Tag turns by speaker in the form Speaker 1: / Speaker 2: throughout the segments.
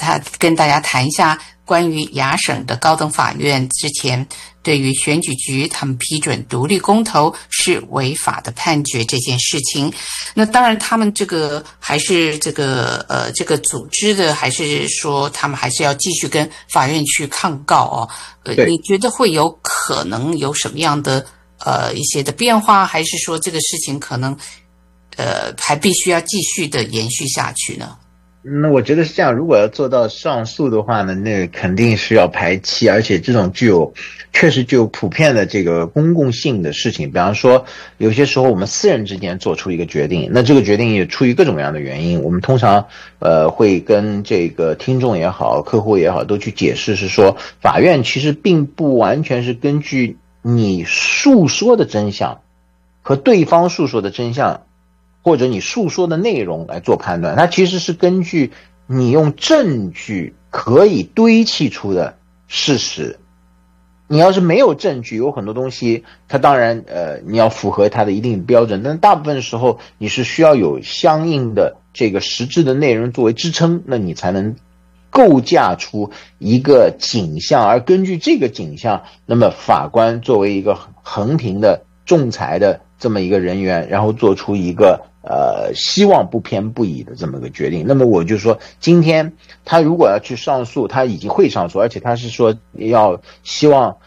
Speaker 1: 跟大家谈一下关于亚省的高等法院之前对于选举局他们批准独立公投是违法的判决这件事情。那当然他们这个还是这个组织的，还是说他们还是要继续跟法院去抗告哦。你觉得会有可能有什么样的一些的变化，还是说这个事情可能还必须要继续的延续下去呢？
Speaker 2: 那我觉得是这样，如果要做到上诉的话呢，那肯定是要排期，而且这种确实具有普遍的这个公共性的事情。比方说，有些时候我们私人之间做出一个决定，那这个决定也出于各种各样的原因，我们通常会跟这个听众也好，客户也好，都去解释，是说法院其实并不完全是根据你诉说的真相和对方诉说的真相或者你述说的内容来做判断，它其实是根据你用证据可以堆砌出的事实。你要是没有证据，有很多东西它当然你要符合它的一定标准，但大部分时候你是需要有相应的这个实质的内容作为支撑，那你才能构架出一个景象，而根据这个景象，那么法官作为一个衡平的仲裁的这么一个人员，然后做出一个希望不偏不倚的这么个决定。那么我就说，今天他如果要去上诉，他已经会上诉，而且他是说要希望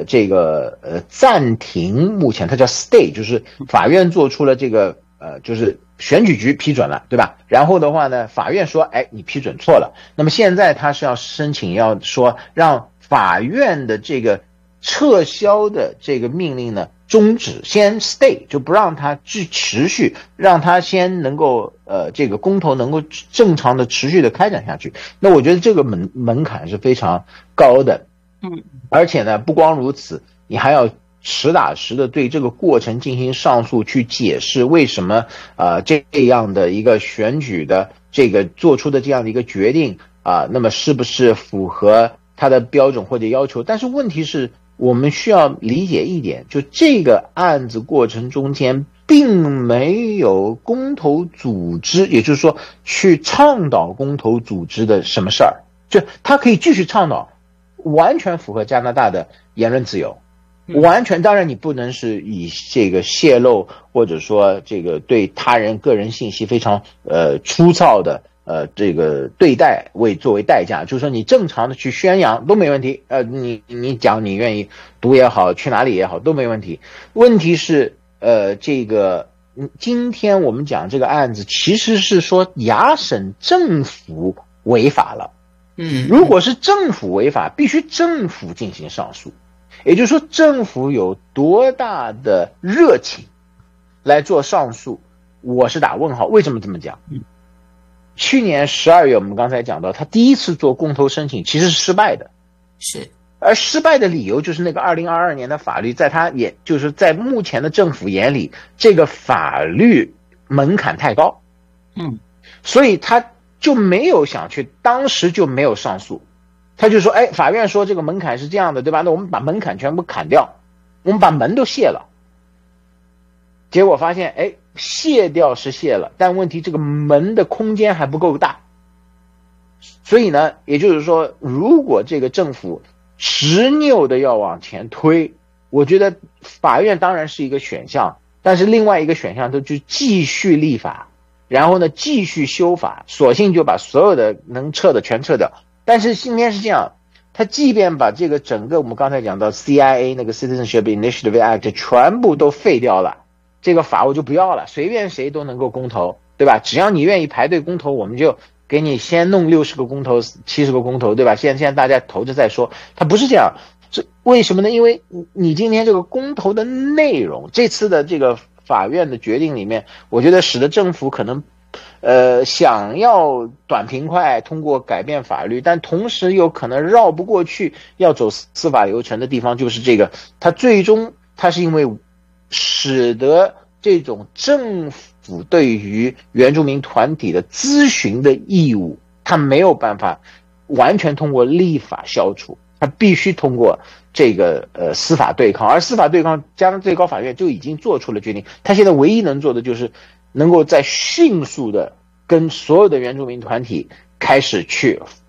Speaker 2: 暂停，目前他叫 stay， 就是法院做出了这个就是选举局批准了，对吧？然后的话呢，法院说，哎，你批准错了。那么现在他是要申请，要说让法院的这个撤销的这个命令呢终止，先 stay， 就不让它去持续，让它先能够这个公投能够正常的持续的开展下去。那我觉得这个门槛是非常高的，而且呢不光如此，你还要实打实的对这个过程进行上诉，去解释为什么这样的一个选举的这个做出的这样的一个决定那么是不是符合它的标准或者要求。但是问题是我们需要理解一点，就这个案子过程中间并没有公投组织，也就是说去倡导公投组织的什么事儿，就他可以继续倡导，完全符合加拿大的言论自由，完全，当然你不能是以这个泄露或者说这个对他人个人信息非常粗糙的这个对待作为代价，就是说你正常的去宣扬都没问题，你讲你愿意读也好，去哪里也好都没问题。问题是这个今天我们讲这个案子其实是说亚省政府违法了，如果是政府违法，必须政府进行上诉，也就是说政府有多大的热情来做上诉，我是打问号。为什么这么讲？去年12月我们刚才讲到，他第一次做公投申请其实是失败的，
Speaker 1: 是，
Speaker 2: 而失败的理由就是那个2022年的法律，在他也就是在目前的政府眼里，这个法律门槛太高，所以他就没有想去，当时就没有上诉，他就说，哎，法院说这个门槛是这样的，对吧？那我们把门槛全部砍掉，我们把门都卸了。结果发现，哎，卸掉是卸了，但问题这个门的空间还不够大。所以呢，也就是说，如果这个政府执拗的要往前推，我觉得法院当然是一个选项，但是另外一个选项就继续立法，然后呢继续修法，索性就把所有的能撤的全撤掉。但是今天是这样，他即便把这个整个我们刚才讲到 CIA 那个 Citizenship Initiative Act 全部都废掉了，这个法我就不要了，随便谁都能够公投，对吧？只要你愿意排队公投，我们就给你先弄60个公投70个公投，对吧？现在大家投着再说。它不是这样，为什么呢？因为你今天这个公投的内容，这次的这个法院的决定里面，我觉得使得政府可能想要短平快通过改变法律，但同时又可能绕不过去要走司法流程的地方，就是这个，它最终它是因为使得这种政府对于原住民团体的咨询的义务，它没有办法完全通过立法消除，它必须通过这个司法对抗，而司法对抗加上最高法院就已经做出了决定，它现在唯一能做的就是能够在迅速的跟所有的原住民团体开始去